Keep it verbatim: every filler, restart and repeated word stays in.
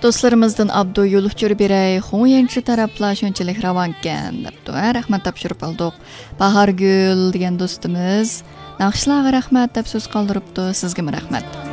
Do'stlarimizdan Abdu yo'luqchir beray, xo'yanchi taraflar shunchalik ravonkan debdi. Rahmat topshirib oldik. Bahargul degan do'stimiz Naqshlarga rahmat deb so'z qoldiribdi. Sizga rahmat.